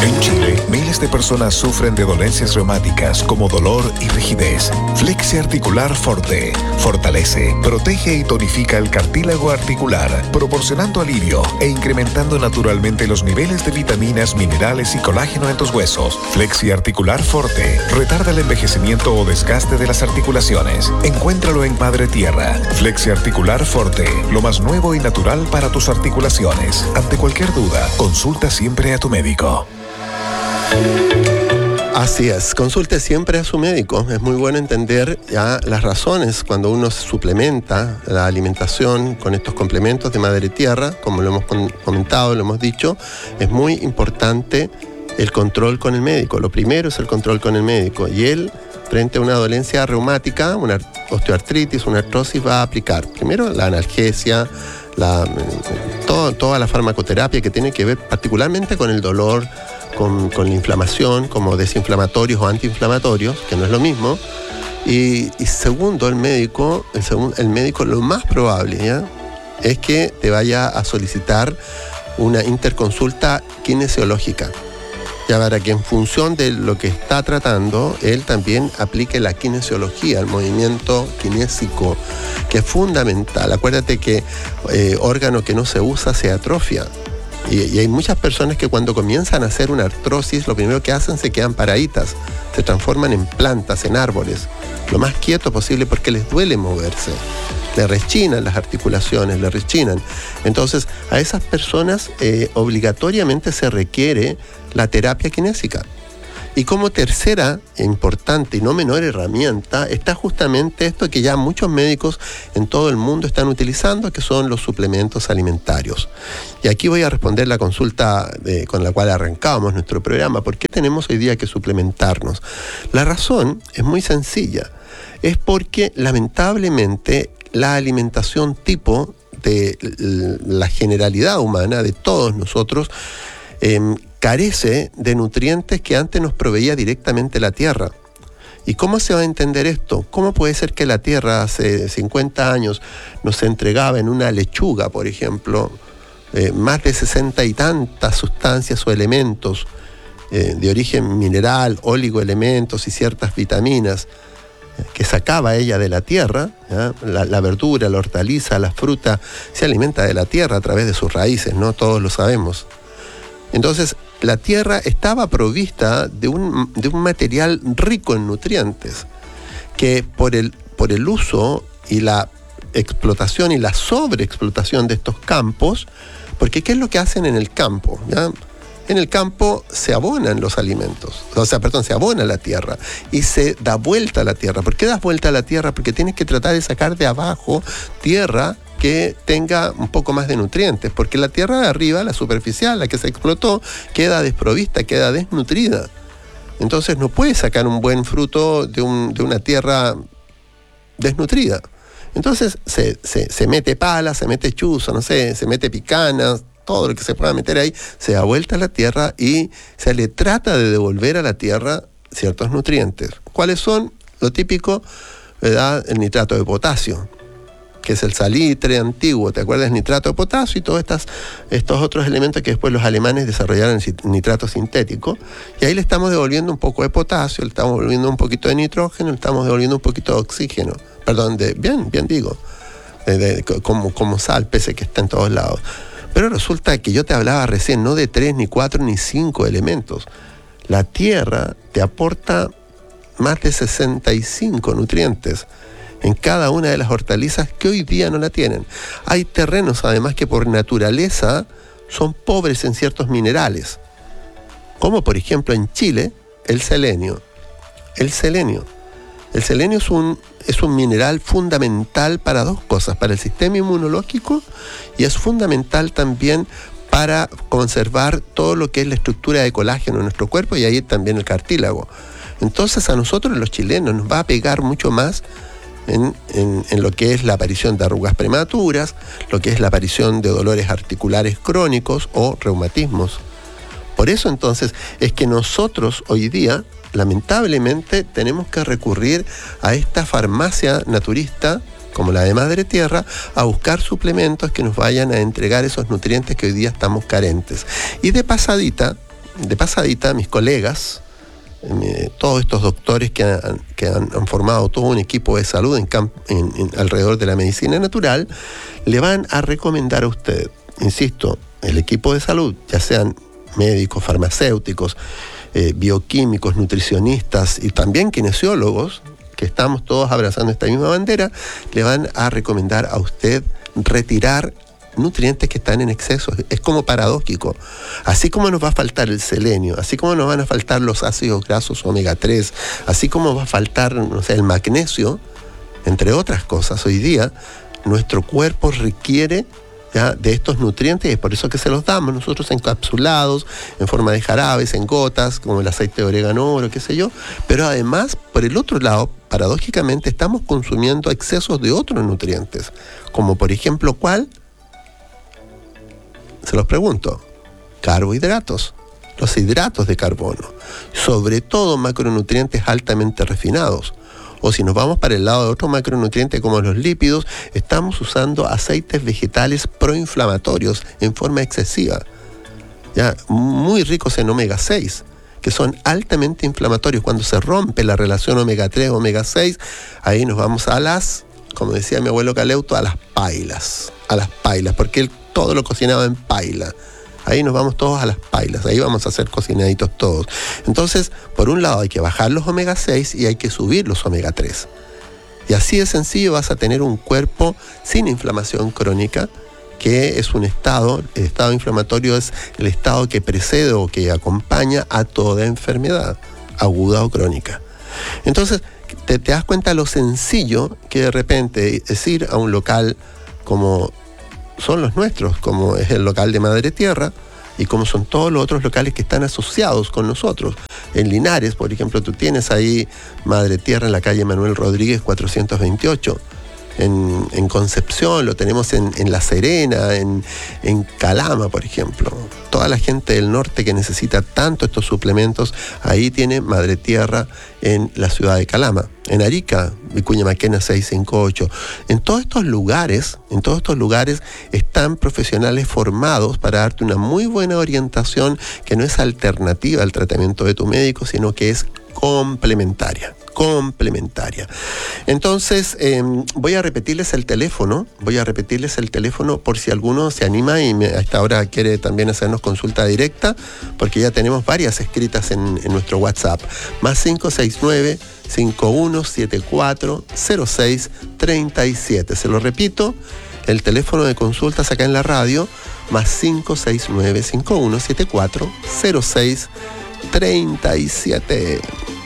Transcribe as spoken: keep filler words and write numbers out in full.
En Chile, miles de personas sufren de dolencias reumáticas como dolor y rigidez. Flexi Articular Forte fortalece, protege y tonifica el cartílago articular, proporcionando alivio e incrementando naturalmente los niveles de vitaminas, minerales y colágeno en tus huesos. Flexi Articular Forte retarda el envejecimiento o desgaste de las articulaciones. Encuéntralo en Madre Tierra. Flexi Articular Forte, lo más nuevo y natural para tus articulaciones. Ante cualquier duda, consulta siempre a tu médico. Así es, consulte siempre a su médico. Es muy bueno entender ya las razones cuando uno suplementa la alimentación con estos complementos de Madre Tierra, como lo hemos comentado, lo hemos dicho. Es muy importante el control con el médico. Lo primero es el control con el médico, y él, frente a una dolencia reumática, una osteoartritis, una artrosis, va a aplicar primero la analgesia, la, todo, toda la farmacoterapia que tiene que ver particularmente con el dolor, Con, con la inflamación, como desinflamatorios o antiinflamatorios, que no es lo mismo. Y, y segundo, el médico, el, segun, el médico lo más probable, ¿ya?, es que te vaya a solicitar una interconsulta kinesiológica, ya, para que en función de lo que está tratando, él también aplique la kinesiología, el movimiento kinésico, que es fundamental. Acuérdate que eh, órgano que no se usa se atrofia. Y, y hay muchas personas que cuando comienzan a hacer una artrosis, lo primero que hacen se quedan paraditas, se transforman en plantas, en árboles, lo más quieto posible, porque les duele moverse, le rechinan las articulaciones, le rechinan. Entonces, a esas personas eh, obligatoriamente se requiere la terapia kinésica. Y como tercera, importante y no menor herramienta, está justamente esto que ya muchos médicos en todo el mundo están utilizando, que son los suplementos alimentarios. Y aquí voy a responder la consulta de, con la cual arrancábamos nuestro programa. ¿Por qué tenemos hoy día que suplementarnos? La razón es muy sencilla. Es porque, lamentablemente, la alimentación tipo de la generalidad humana, de todos nosotros, eh, carece de nutrientes que antes nos proveía directamente la tierra. ¿Y cómo se va a entender esto? ¿Cómo puede ser que la tierra hace cincuenta años nos entregaba en una lechuga, por ejemplo, eh, más de sesenta y tantas sustancias o elementos eh, de origen mineral, oligoelementos y ciertas vitaminas eh, que sacaba ella de la tierra? ¿Ya? La, la verdura, la hortaliza, la fruta se alimenta de la tierra a través de sus raíces, ¿no? Todos lo sabemos. Entonces, la tierra estaba provista de un, de un material rico en nutrientes, que por el, por el uso y la explotación y la sobreexplotación de estos campos, porque ¿qué es lo que hacen en el campo? ¿Ya? En el campo se abonan los alimentos, o sea, perdón, se abona la tierra y se da vuelta a la tierra. ¿Por qué das vuelta a la tierra? Porque tienes que tratar de sacar de abajo tierra que tenga un poco más de nutrientes, porque la tierra de arriba, la superficial, la que se explotó, queda desprovista, queda desnutrida. Entonces no puedes sacar un buen fruto de, un, de una tierra desnutrida. Entonces se, se, se mete pala, se mete chuzo, no sé, se mete picana, todo lo que se pueda meter ahí, se da vuelta a la tierra y se le trata de devolver a la tierra ciertos nutrientes. ¿Cuáles son? Lo típico, ¿verdad? El nitrato de potasio, que es el salitre antiguo, ¿te acuerdas? Nitrato de potasio y todos estas, estos otros elementos que después los alemanes desarrollaron el nitrato sintético, y ahí le estamos devolviendo un poco de potasio, le estamos devolviendo un poquito de nitrógeno, le estamos devolviendo un poquito de oxígeno, perdón, de, bien, bien digo, de, de, como, como sal, pese que está en todos lados. Pero resulta que yo te hablaba recién, no de tres, ni cuatro, ni cinco elementos. La tierra te aporta más de sesenta y cinco nutrientes en cada una de las hortalizas que hoy día no la tienen. Hay terrenos, además, que por naturaleza son pobres en ciertos minerales, como por ejemplo en Chile, el selenio. El selenio. El selenio es un, es un mineral fundamental para dos cosas, para el sistema inmunológico, y es fundamental también para conservar todo lo que es la estructura de colágeno en nuestro cuerpo, y ahí también el cartílago. Entonces a nosotros los chilenos nos va a pegar mucho más En, en, en lo que es la aparición de arrugas prematuras, lo que es la aparición de dolores articulares crónicos o reumatismos. Por eso entonces es que nosotros hoy día, lamentablemente, tenemos que recurrir a esta farmacia naturista, como la de Madre Tierra, a buscar suplementos que nos vayan a entregar esos nutrientes que hoy día estamos carentes. Y de pasadita, de pasadita, mis colegas, eh, todos estos doctores que, han, que han, han formado todo un equipo de salud en, camp, en, en alrededor de la medicina natural, le van a recomendar a usted, insisto, el equipo de salud, ya sean médicos, farmacéuticos, eh, bioquímicos, nutricionistas y también kinesiólogos, que estamos todos abrazando esta misma bandera, le van a recomendar a usted retirar nutrientes que están en exceso. Es como paradójico. Así como nos va a faltar el selenio, así como nos van a faltar los ácidos grasos omega tres, así como va a faltar, no sé, el magnesio, entre otras cosas, hoy día nuestro cuerpo requiere ya de estos nutrientes, y es por eso que se los damos nosotros encapsulados, en forma de jarabes, en gotas, como el aceite de orégano oro, qué sé yo, pero además, por el otro lado, paradójicamente estamos consumiendo excesos de otros nutrientes, como por ejemplo, ¿cuál? Se los pregunto, carbohidratos, los hidratos de carbono, sobre todo macronutrientes altamente refinados. O si nos vamos para el lado de otro macronutriente como los lípidos, estamos usando aceites vegetales proinflamatorios en forma excesiva, ya muy ricos en omega seis, que son altamente inflamatorios. Cuando se rompe la relación omega tres, omega seis, ahí nos vamos a las, como decía mi abuelo Caleuto, a las pailas, a las pailas, porque él todo lo cocinaba en paila. Ahí nos vamos todos a las pailas, ahí vamos a ser cocinaditos todos. Entonces, por un lado hay que bajar los omega seis y hay que subir los omega tres. Y así de sencillo vas a tener un cuerpo sin inflamación crónica, que es un estado, el estado inflamatorio es el estado que precede o que acompaña a toda enfermedad, aguda o crónica. Entonces, te, te das cuenta lo sencillo que de repente es ir a un local como son los nuestros, como es el local de Madre Tierra y como son todos los otros locales que están asociados con nosotros. En Linares, por ejemplo, tú tienes ahí Madre Tierra en la calle Manuel Rodríguez cuatrocientos veintiocho. En, en Concepción lo tenemos en, en La Serena, en, en Calama, por ejemplo. Toda la gente del norte que necesita tanto estos suplementos, ahí tiene Madre Tierra en la ciudad de Calama. En Arica, Vicuña Maquena seiscientos cincuenta y ocho. En todos estos lugares, en todos estos lugares están profesionales formados para darte una muy buena orientación que no es alternativa al tratamiento de tu médico, sino que es complementaria. complementaria. Entonces, eh, voy a repetirles el teléfono, voy a repetirles el teléfono por si alguno se anima y me, a esta hora quiere también hacernos consulta directa, porque ya tenemos varias escritas en, en nuestro WhatsApp. Más cinco seis nueve, cinco uno siete cuatro, cero seis tres siete. Se lo repito, el teléfono de consultas acá en la radio, más cinco seis nueve, cinco uno siete cuatro, cero seis tres siete.